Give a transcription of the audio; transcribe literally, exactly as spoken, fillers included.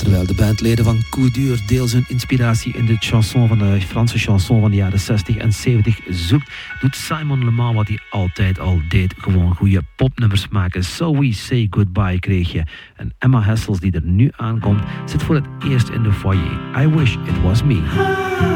Terwijl de bandleden van Coup Dur deels hun inspiratie in de chanson van de Franse chanson van de jaren zestig en zeventig zoekt, doet Simon Le Mans wat hij altijd al deed. Gewoon goede popnummers maken. So We Say Goodbye kreeg je. En Emma Hessels, die er nu aankomt, zit voor het eerst in de foyer. I Wish It Was Me.